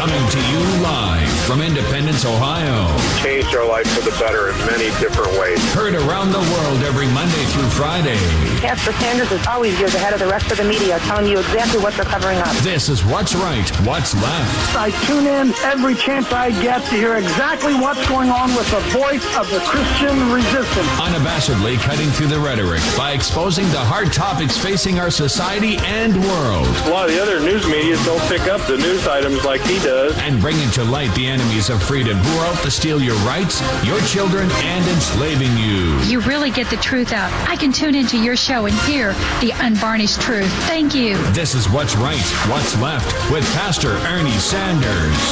Coming to you live from Independence, Ohio. Changed our life for the better in many different ways. Heard around the world every Monday through Friday. Pastor Sanders is always years ahead of the rest of the media, telling you exactly what they're covering up. This is What's Right, What's Left. I tune in every chance I get to hear exactly what's going on with the voice of the Christian resistance. Unabashedly cutting through the rhetoric by exposing the hard topics facing our society and world. A lot of the other news media don't pick up the news items like he does. And bringing to light the enemies of freedom who are out to steal your rights, your children, and enslaving you. You really get the truth out. I can tune into your show and hear the unvarnished truth. Thank you. This is What's Right, What's Left with Pastor Ernie Sanders.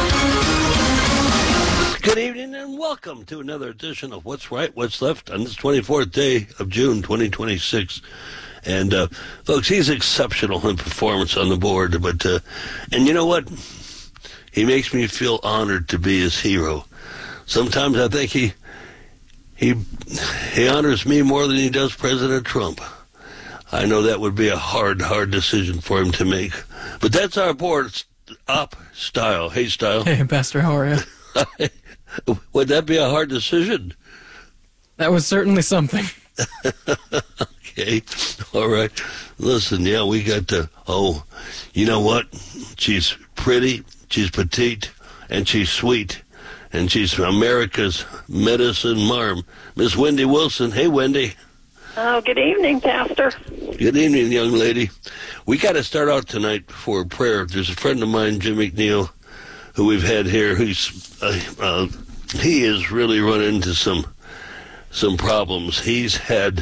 Good evening and welcome to another edition of What's Right, What's Left on this 24th day of June 2026. And, folks, he's exceptional in performance on the board. But and you know what? He makes me feel honored to be his hero. Sometimes I think he honors me more than he does President Trump. I know that would be a hard decision for him to make. But that's our board. It's up, Style. Hey, Style. Hey, Pastor, how are you? Would that be a hard decision? That was certainly something. Okay, all right. Listen, yeah, we got to, you know what? She's pretty, she's petite, and she's sweet. And she's America's medicine marm, Miss Wendy Wilson. Hey, Wendy. Oh, good evening, Pastor. Good evening, young lady. We got to start out tonight for prayer. There's a friend of mine, Jim McNeil, who we've had here. He has really run into some problems. He's had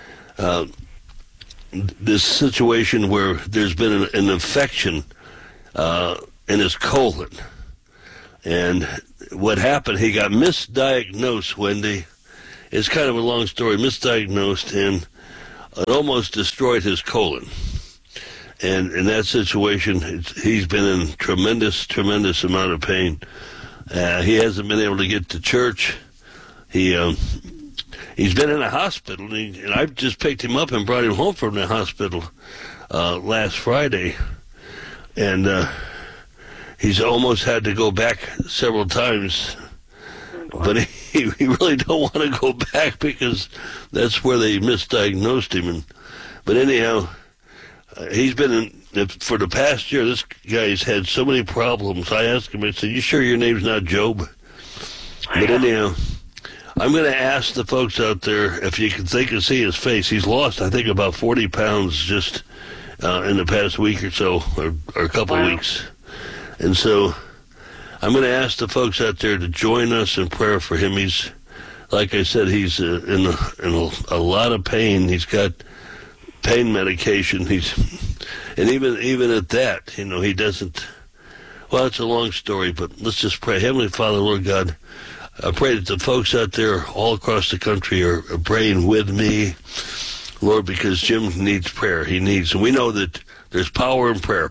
this situation where there's been an infection in his colon. And what happened, he got misdiagnosed, Wendy. It's kind of a long story, misdiagnosed, and it almost destroyed his colon. And in that situation, he's been in tremendous amount of pain. He hasn't been able to get to church. He's been in a hospital, and I just picked him up and brought him home from the hospital last Friday. And he's almost had to go back several times. But he really don't want to go back because that's where they misdiagnosed him. But anyhow, he's been for the past year, this guy's had so many problems. I asked him, I said, you sure your name's not Job? But anyhow, I'm going to ask the folks out there if they can see his face. He's lost, I think, about 40 pounds just in the past week or so, or a couple weeks. And so I'm going to ask the folks out there to join us in prayer for him. He's, like I said, he's in a lot of pain. He's got pain medication. And even at that, he doesn't. Well, it's a long story, but let's just pray. Heavenly Father, Lord God, I pray that the folks out there all across the country are praying with me, Lord, because Jim needs prayer. And we know that there's power in prayer.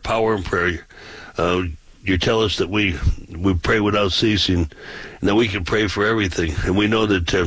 You tell us that we pray without ceasing, and that we can pray for everything. And we know that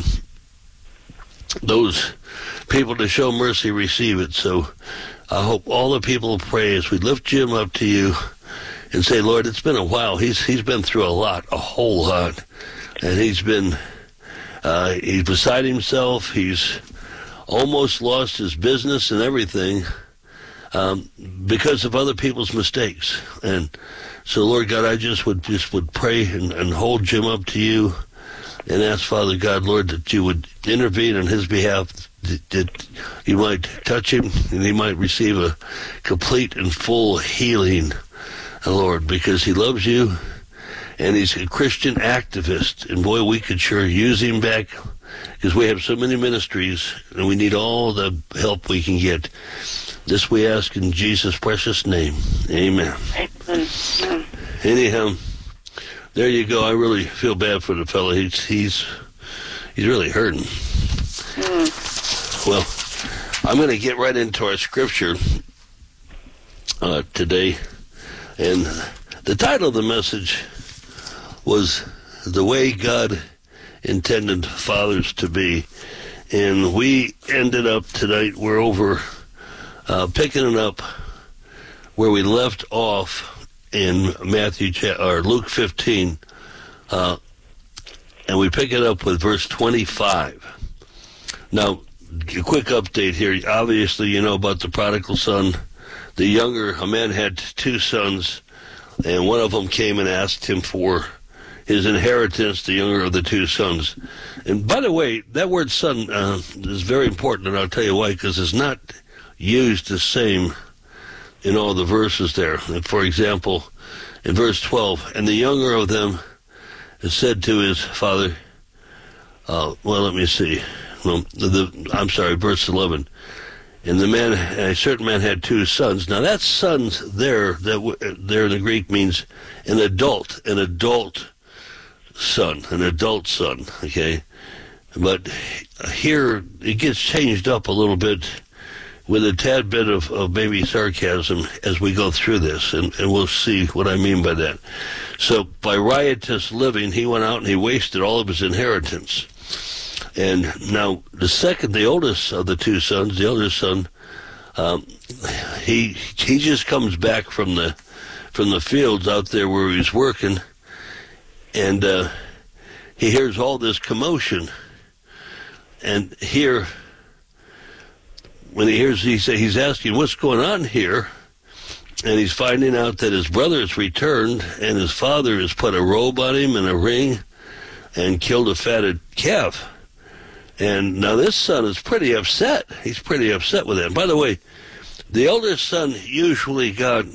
those people that show mercy receive it. So I hope all the people pray as we lift Jim up to you and say, Lord, it's been a while. He's been through a whole lot. And he's beside himself. He's almost lost his business and everything because of other people's mistakes. And so, Lord God, I just would pray and hold Jim up to you and ask, Father God, Lord, that you would intervene on his behalf, that you might touch him and he might receive a complete and full healing, Lord, because he loves you and he's a Christian activist. And boy, we could sure use him back because we have so many ministries and we need all the help we can get. This we ask in Jesus' precious name. Amen. Amen. Anyhow, there you go. I really feel bad for the fellow. He's really hurting. Well, I'm going to get right into our scripture today. And the title of the message was The Way God Intended Fathers to Be. And we ended up tonight, we're over picking it up where we left off in Luke 15, and we pick it up with verse 25. Now, a quick update here. Obviously, you know about the prodigal son. The younger, a man had two sons, and one of them came and asked him for his inheritance, the younger of the two sons. And by the way, that word son is very important, and I'll tell you why, because it's not used the same in all the verses there. For example, in verse 12, and the younger of them said to his father, let me see. I'm sorry, verse 11. And a certain man had two sons. Now that sons there in the Greek means an adult son, okay? But here it gets changed up a little bit with a tad bit of maybe sarcasm as we go through this, and we'll see what I mean by that. So by riotous living, he went out and he wasted all of his inheritance. And now the oldest of the two sons, the eldest son, he just comes back from the fields out there where he's working, and he hears all this commotion. And here, when he hears, he's asking, what's going on here? And he's finding out that his brother has returned, and his father has put a robe on him and a ring and killed a fatted calf. And now this son is pretty upset. He's pretty upset with that. And by the way, the eldest son usually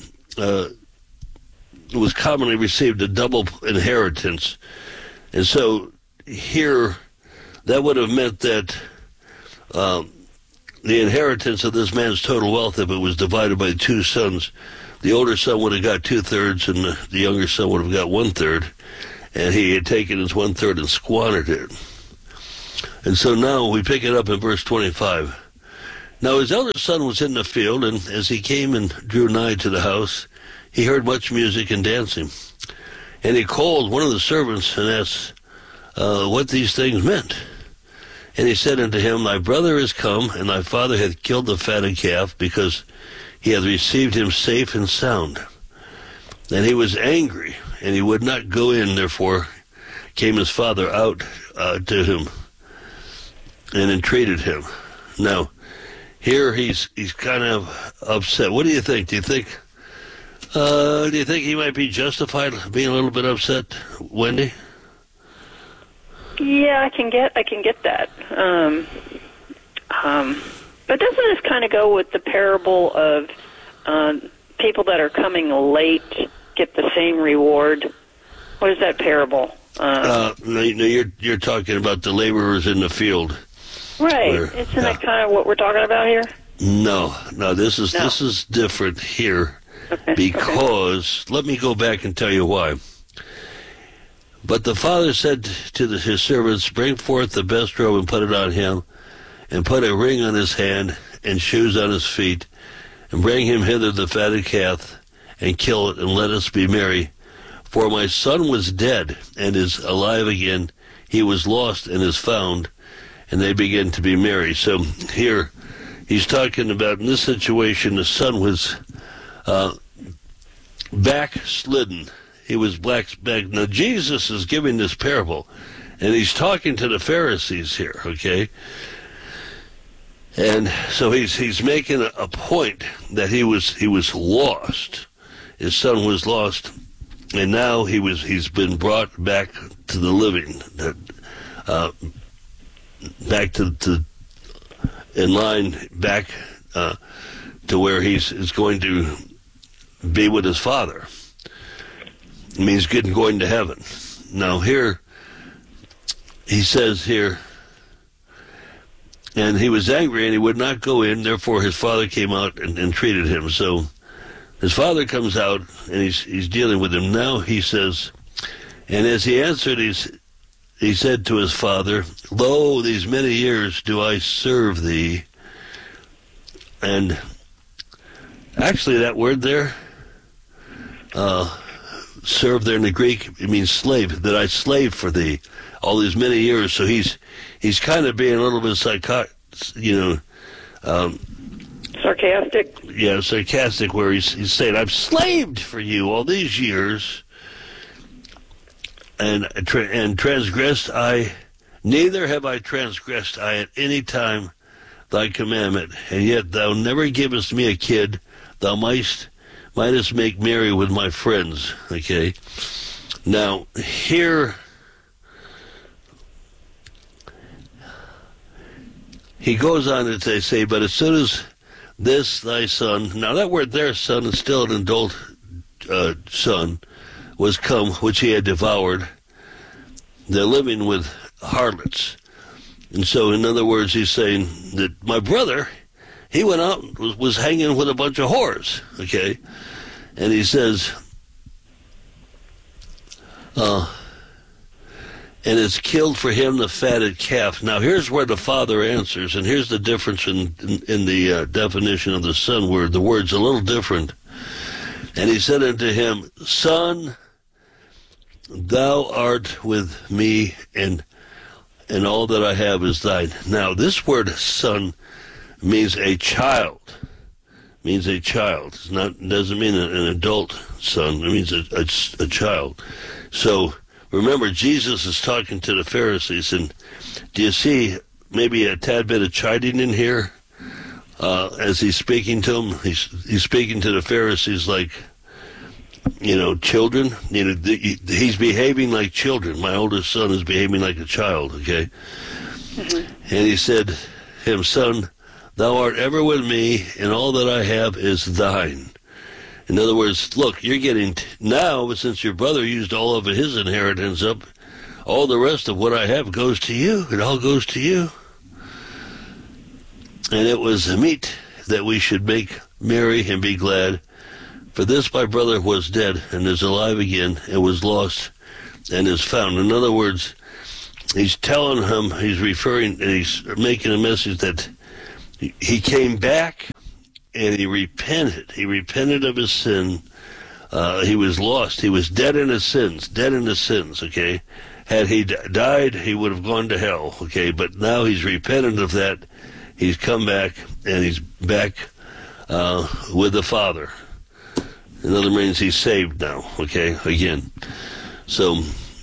was commonly received a double inheritance. And so here, that would have meant that the inheritance of this man's total wealth, if it was divided by two sons, the older son would have got 2/3 and the younger son would have got 1/3. And he had taken his 1/3 and squandered it. And so now we pick it up in verse 25. Now his elder son was in the field, and as he came and drew nigh to the house, he heard much music and dancing. And he called one of the servants and asked what these things meant. And he said unto him, thy brother is come, and thy father hath killed the fatted calf, because he hath received him safe and sound. And he was angry, and he would not go in. Therefore came his father out to him and entreated him. Now, here he's kind of upset. What do you think? Do you think he might be justified being a little bit upset, Wendy? Yeah, I can get that. But doesn't this kind of go with the parable of people that are coming late get the same reward? What is that parable? No, you're talking about the laborers in the field. Right. Isn't that kind of what we're talking about here? No. This is different here. Okay. Because, let me go back and tell you why. But the father said to his servants, bring forth the best robe and put it on him, and put a ring on his hand and shoes on his feet, and bring him hither the fatted calf, and kill it, and let us be merry. For my son was dead, and is alive again. He was lost, and is found. And they begin to be merry. So here, he's talking about, in this situation, the son was backslidden. He was back. Now, Jesus is giving this parable, and he's talking to the Pharisees here, okay? And so he's making a point that he was lost. His son was lost, and now he's been brought back to the living, back to in line, back to where is going to be with his father. It means going to heaven. Now here, he says here, and he was angry and he would not go in, therefore his father came out and entreated him. So his father comes out and he's dealing with him. Now he says, and as he answered, he said to his father, lo, these many years do I serve thee. And actually that word there, serve there in the Greek, it means slave, that I slave for thee all these many years. So he's kind of being a little bit Sarcastic? Yeah, sarcastic, where he's saying, I've slaved for you all these years, and transgressed neither have I transgressed I at any time thy commandment, and yet thou never givest me a kid, thou mightest make merry with my friends. Okay? Now, here, he goes on to say, but as soon as this thy son, now that word there, son, is still an adult son, was come, which he had devoured, they're living with harlots. And so, in other words, he's saying that my brother, he went out and was hanging with a bunch of whores, okay? And he says, and it's killed for him the fatted calf. Now, here's where the father answers, and here's the difference in the definition of the son word. The word's a little different. And he said unto him, Son, thou art with me, and all that I have is thine. Now, this word son means a child. Means a child. It doesn't mean an adult son. It means a child. So, remember, Jesus is talking to the Pharisees, and do you see maybe a tad bit of chiding in here as he's speaking to them? He's speaking to the Pharisees like, children. He's behaving like children. My oldest son is behaving like a child, okay? Mm-hmm. And he said, him, Son, thou art ever with me, and all that I have is thine. In other words, look, you're getting, now, since your brother used all of his inheritance up, all the rest of what I have goes to you. It all goes to you. And it was meet that we should make merry and be glad. For this my brother was dead and is alive again, and was lost and is found. In other words, he's telling him, he's making a message that he came back and he repented. He repented of his sin. He was lost. He was dead in his sins, okay? Had he died, he would have gone to hell, okay? But now he's repented of that. He's come back, and he's back with the Father. In other words, he's saved now, okay, again. So,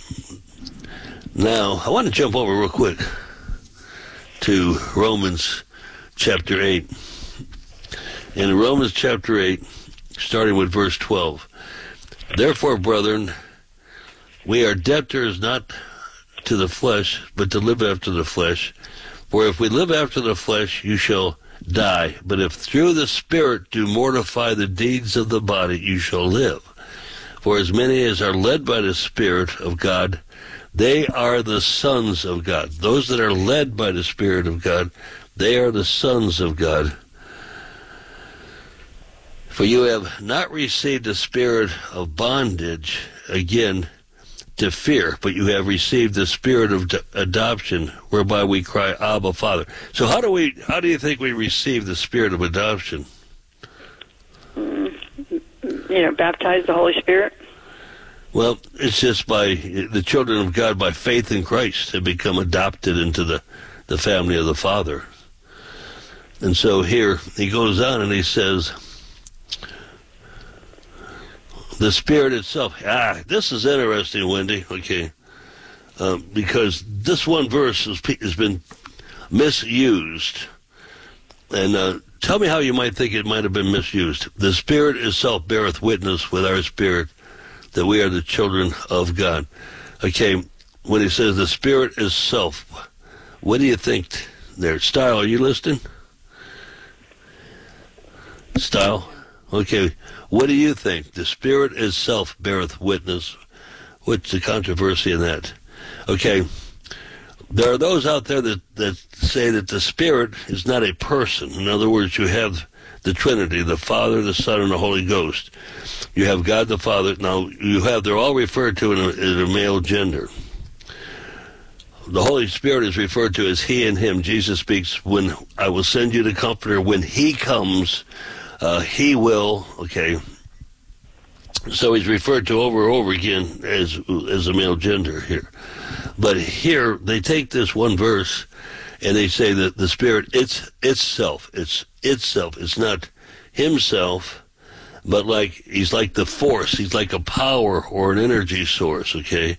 now, I want to jump over real quick to Romans chapter 8. In Romans chapter 8, starting with verse 12, Therefore, brethren, we are debtors not to the flesh, but to live after the flesh. For if we live after the flesh, you shall die. But if through the Spirit do mortify the deeds of the body, you shall live. For as many as are led by the Spirit of God, they are the sons of God. Those that are led by the Spirit of God, they are the sons of God. For you have not received the spirit of bondage, again, to fear, but you have received the spirit of adoption, whereby we cry, Abba, Father. So how do you think we receive the spirit of adoption? Baptize the Holy Spirit? Well, it's just by the children of God, by faith in Christ, have become adopted into the family of the Father. And so here, he goes on and he says, the Spirit itself. This is interesting, Wendy, okay, because this one verse has been misused. And tell me how you might think it might have been misused. The Spirit itself beareth witness with our spirit that we are the children of God. Okay, when he says the Spirit is self, what do you think there? Style, are you listening? Style? Okay, what do you think? The Spirit itself beareth witness. What's the controversy in that? Okay, there are those out there that say that the Spirit is not a person. In other words, you have the Trinity, the Father, the Son, and the Holy Ghost. You have God the Father. Now, they're all referred to in a male gender. The Holy Spirit is referred to as He and Him. Jesus speaks, when I will send you the Comforter, when He comes, He will, okay. So he's referred to over and over again as a male gender here. But here, they take this one verse And they say that the Spirit, it's itself. It's not himself, but he's like the force. He's like a power or an energy source, okay?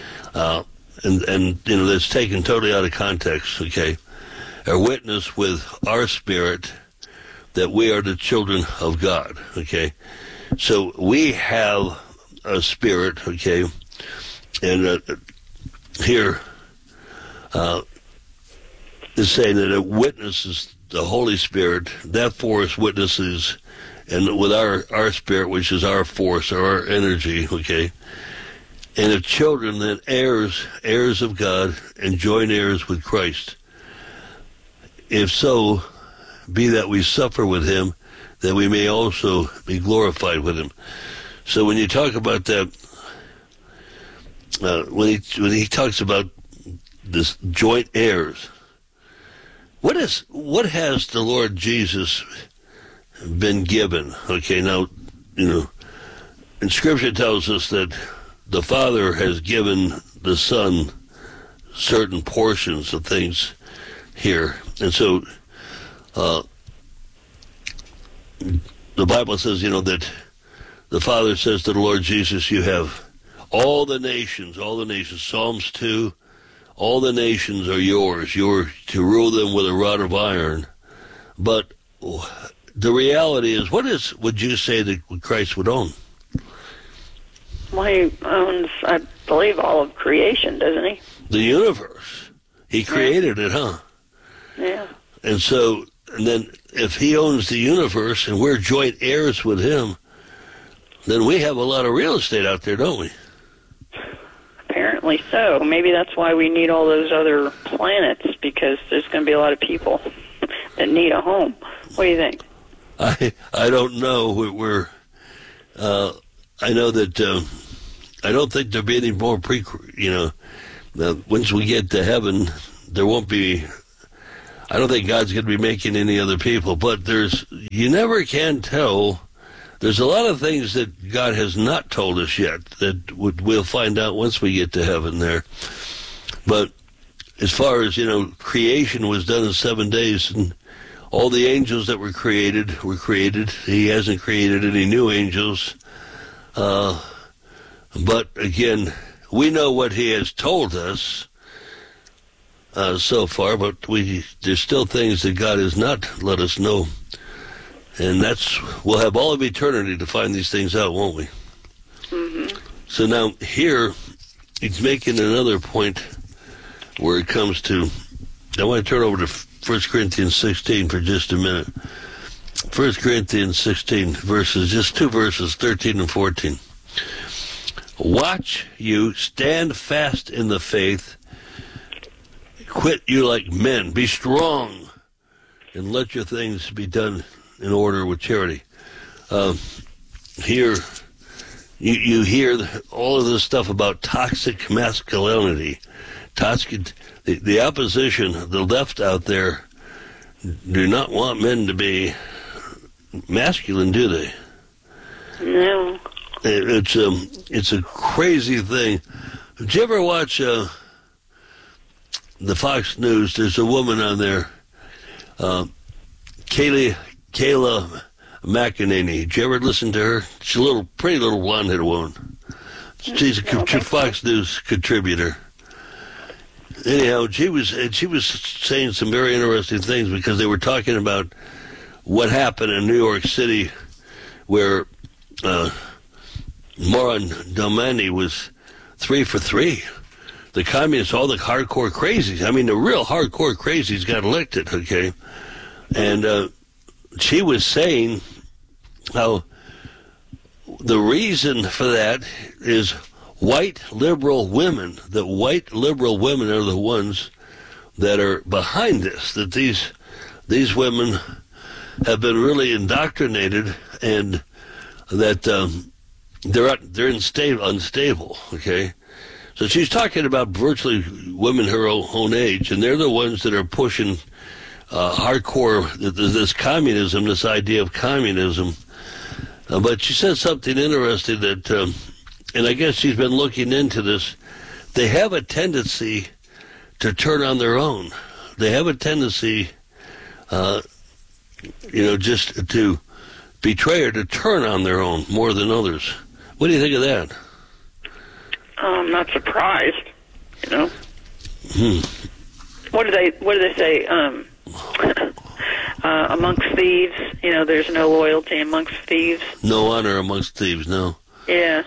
And that's taken totally out of context, okay? A witness with our spirit that we are the children of God, okay? So we have a spirit, okay? And here is saying that it witnesses the Holy Spirit. That force witnesses, and with our spirit, which is our force or our energy, okay? And if children, then heirs of God, and joint heirs with Christ. If so, be that we suffer with him, that we may also be glorified with him. So when you talk about that, when he talks about this joint heirs, what has the Lord Jesus been given? Okay, now, and Scripture tells us that the Father has given the Son certain portions of things here. And so the Bible says, that the Father says to the Lord Jesus, you have all the nations, Psalms 2, all the nations are yours. You're to rule them with a rod of iron. But the reality is, would you say that Christ would own? Well, he owns, I believe, all of creation, doesn't he? The universe. He created it, huh? Yeah. And so, then if he owns the universe and we're joint heirs with him, then we have a lot of real estate out there, don't we? Apparently so. Maybe that's why we need all those other planets, because there's going to be a lot of people that need a home. What do you think? I don't know. I know that I don't think there'll be any more once we get to heaven, there won't be. I don't think God's going to be making any other people, but you never can tell. There's a lot of things that God has not told us yet that we'll find out once we get to heaven there. But as far as, creation was done in 7 days, and all the angels that were created. He hasn't created any new angels. But again, we know what he has told us so far, but there's still things that God has not let us know. And we'll have all of eternity to find these things out, won't we? Mm-hmm. So now here, he's making another point where it comes to, I want to turn over to 1 Corinthians 16 for just a minute. 1 Corinthians 16, just 2 verses, 13 and 14. Watch you, stand fast in the faith, quit you like men, be strong, and let your things be done in order with charity. Here, you hear all of this stuff about toxic masculinity. The opposition, the left out there, do not want men to be masculine, do they? No. It's a crazy thing. Did you ever watch the Fox News? There's a woman on there, Kayla McEnany. Did you ever listen to her? She's a pretty little blonde-headed woman. She's a Fox News contributor. Anyhow, she was saying some very interesting things because they were talking about what happened in New York City, where Moran Domani was 3 for 3. The communists, all the hardcore crazies. I mean, the real hardcore crazies got elected. Okay, and she was saying how the reason for that is white liberal women. The white liberal women are the ones that are behind this. That these women have been really indoctrinated, and that they're unstable. Okay, so she's talking about virtually women her own age, and they're the ones that are pushing hardcore this communism, this idea of communism. But she said something interesting that, and I guess she's been looking into this. They have a tendency to turn on their own, they have a tendency, just to betray or to turn on their own more than others. What do you think of that? I'm not surprised. What do they say? Amongst thieves, there's no loyalty amongst thieves. No honor amongst thieves. No. Yeah.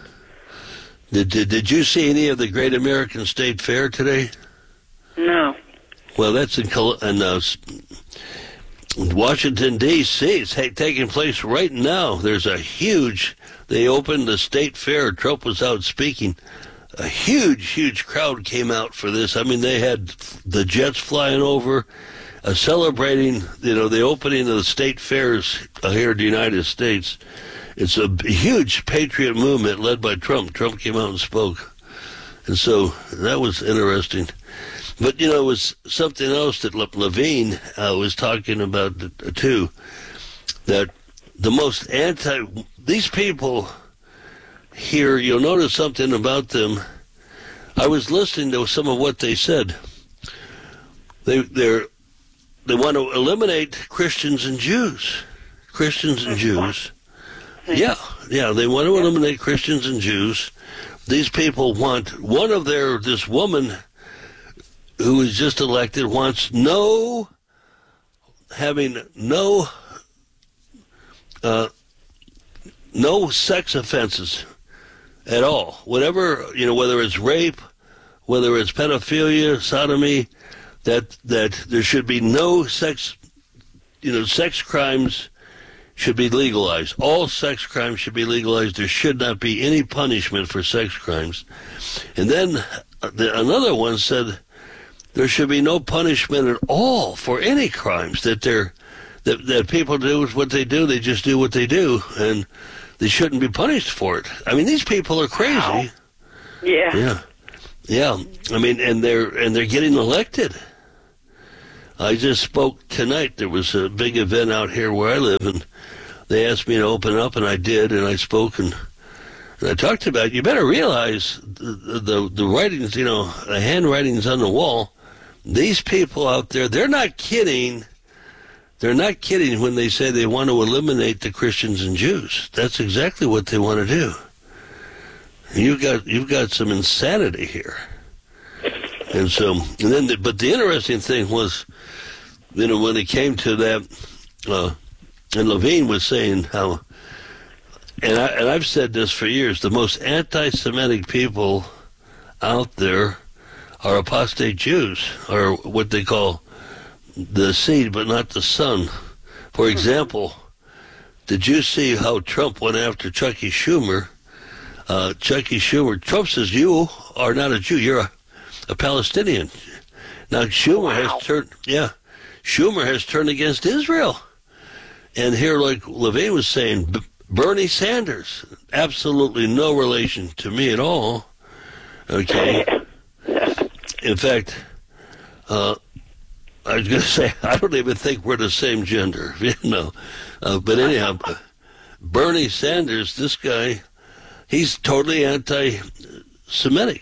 Did you see any of the Great American State Fair today? No. Well, that's in Washington, D.C. It's taking place right now. There's they opened the State Fair. Trump was out speaking. A huge crowd came out for this. I mean, they had the jets flying over, celebrating, the opening of the state fairs here in the United States. It's a huge patriot movement led by Trump. Trump came out and spoke. And so that was interesting. But, it was something else that Levine was talking about, too, that the most these people here, you'll notice something about them. I was listening to some of what they said. They want to eliminate Christians and Jews. Christians and Jews. Yeah, they want to eliminate Christians and Jews. These people want this woman who was just elected wants no sex offenses at all. Whatever, whether it's rape, whether it's pedophilia, sodomy, that there should be no sex crimes should be legalized. All sex crimes should be legalized. There should not be any punishment for sex crimes. And then another one said there should be no punishment at all for any crimes that people do what they do. They just do what they do, and they shouldn't be punished for it. I mean, these people are crazy. Wow. Yeah. Yeah. I mean, and they're getting elected. I just spoke tonight. There was a big event out here where I live, and they asked me to open up, and I did, and I spoke, and I talked about, you better realize the writings, the handwritings on the wall. These people out there, they're not kidding. They're not kidding when they say they want to eliminate the Christians and Jews. That's exactly what they want to do. You've got some insanity here. And but the interesting thing was, when it came to that, and Levine was saying how, and I've said this for years, the most anti-Semitic people out there are apostate Jews, or what they call the seed but not the son. For example, did you see how Trump went after Chucky Schumer? Trump says, you are not a Jew, you're a Palestinian. Now Schumer has turned against Israel. And here, like Levine was saying, Bernie Sanders, absolutely no relation to me at all. Okay. In fact, I was going to say, I don't even think we're the same gender, but anyhow, Bernie Sanders, this guy, he's totally anti-Semitic.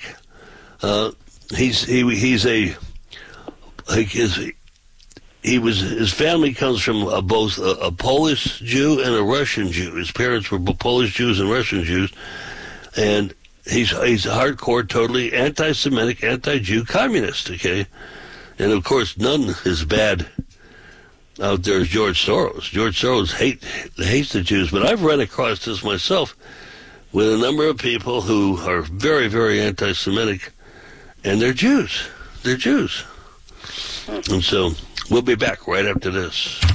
His family comes from both a Polish Jew and a Russian Jew. His parents were both Polish Jews and Russian Jews, and he's a hardcore, totally anti-Semitic, anti-Jew communist. Okay, and of course, none as bad out there as George Soros. George Soros hates the Jews, but I've run across this myself with a number of people who are very, very anti-Semitic, and they're Jews. They're Jews, and so. We'll be back right after this.